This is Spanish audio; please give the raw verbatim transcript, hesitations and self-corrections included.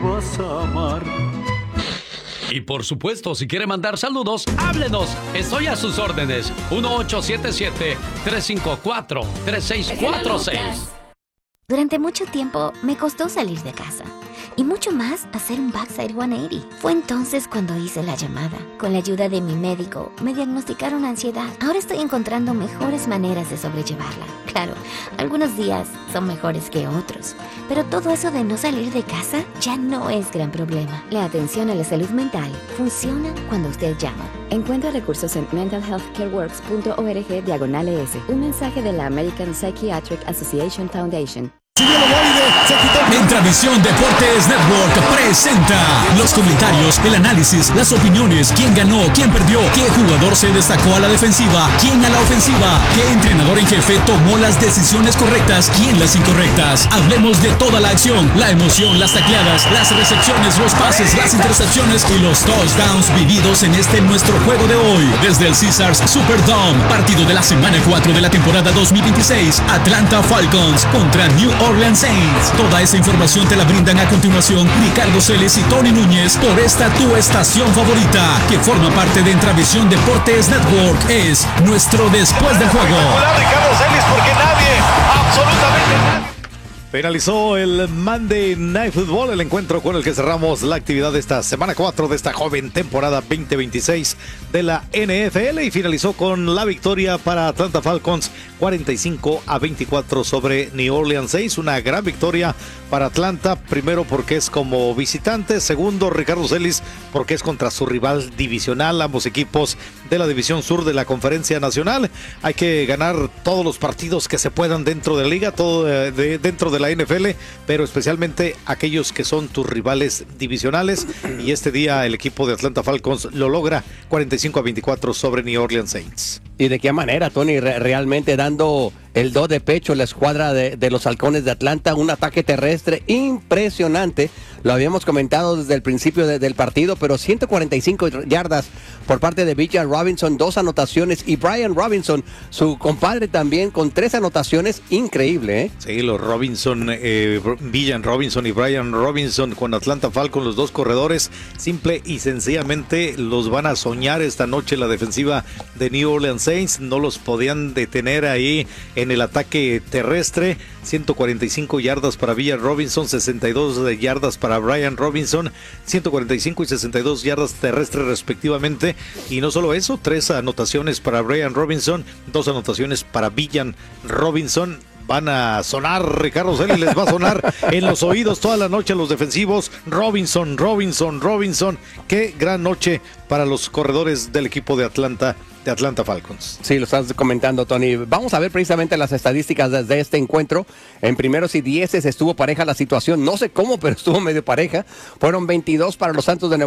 vas a amar. Y por supuesto, si quiere mandar saludos, háblenos. Estoy a sus órdenes. uno ocho siete siete, tres cinco cuatro, tres seis cuatro seis. Durante mucho tiempo me costó salir de casa. Y mucho más hacer un backside ciento ochenta. Fue entonces cuando hice la llamada. Con la ayuda de mi médico, me diagnosticaron ansiedad. Ahora estoy encontrando mejores maneras de sobrellevarla. Claro, algunos días son mejores que otros. Pero todo eso de no salir de casa ya no es gran problema. La atención a la salud mental funciona cuando usted llama. Encuentra recursos en mental health care works punto org diagonal es. Un mensaje de la American Psychiatric Association Foundation. En Tradición Deportes Network presenta los comentarios, el análisis, las opiniones, quién ganó, quién perdió, qué jugador se destacó a la defensiva, quién a la ofensiva, qué entrenador en jefe tomó las decisiones correctas, quién las incorrectas. Hablemos de toda la acción, la emoción, las tacleadas, las recepciones, los pases, las intercepciones y los touchdowns vividos en este nuestro juego de hoy. Desde el Caesars Superdome, partido de la semana cuatro de la temporada dos mil veintiséis, Atlanta Falcons contra New Orleans Saints. Toda esa información te la brindan a continuación Ricardo Celis y Tony Núñez por esta tu estación favorita, que forma parte de Entravisión Deportes Network. Es nuestro Después del Juego. Ricardo Celis, porque nadie, absolutamente nadie. Finalizó el Monday Night Football, el encuentro con el que cerramos la actividad de esta semana cuatro de esta joven temporada veinte veintiséis de la N F L y finalizó con la victoria para Atlanta Falcons cuarenta y cinco a veinticuatro sobre New Orleans Saints. Una gran victoria para Atlanta, primero porque es como visitante, segundo Ricardo Celis porque es contra su rival divisional, ambos equipos de la división sur de la Conferencia Nacional. Hay que ganar todos los partidos que se puedan dentro de la liga, todo de, de, dentro de la N F L, pero especialmente aquellos que son tus rivales divisionales, y este día el equipo de Atlanta Falcons lo logra cuarenta y cinco a veinticuatro sobre New Orleans Saints. ¿Y de qué manera, Tony? Re- realmente dando el do de pecho la escuadra de, de los Halcones de Atlanta, un ataque terrestre impresionante. Lo habíamos comentado desde el principio de, del partido, pero ciento cuarenta y cinco yardas por parte de Bijan Robinson, dos anotaciones, y Brian Robinson, su compadre también, con tres anotaciones. Increíble, ¿eh? Sí, los Robinson, eh, Bijan Robinson y Brian Robinson con Atlanta Falcons, los dos corredores, simple y sencillamente los van a soñar esta noche la defensiva de New Orleans Saints. No los podían detener ahí en el ataque terrestre. ciento cuarenta y cinco yardas para Bijan Robinson, sesenta y dos yardas para Brian Robinson, ciento cuarenta y cinco y sesenta y dos yardas terrestres respectivamente. Y no solo eso, tres anotaciones para Brian Robinson, dos anotaciones para Bijan Robinson. Van a sonar, Ricardo Celis les va a sonar en los oídos toda la noche a los defensivos. Robinson, Robinson, Robinson. Qué gran noche para los corredores del equipo de Atlanta, de Atlanta Falcons. Sí, lo estás comentando, Tony. Vamos a ver precisamente las estadísticas de, de este encuentro. En primeros y dieces estuvo pareja la situación. No sé cómo, pero estuvo medio pareja. Fueron veintidós para los Santos de Nueva